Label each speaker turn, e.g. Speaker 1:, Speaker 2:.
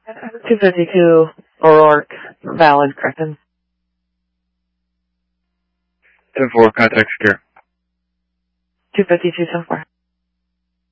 Speaker 1: 252 O'Rourke, valid, corrected.
Speaker 2: 10-4, contact secure.
Speaker 1: 252, 10-4.